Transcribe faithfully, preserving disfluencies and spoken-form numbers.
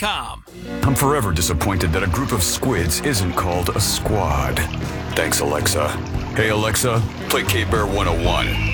com. I'm forever disappointed that a group of squids isn't called a squad. Thanks, Alexa. Hey, Alexa, play K-Bear one oh one.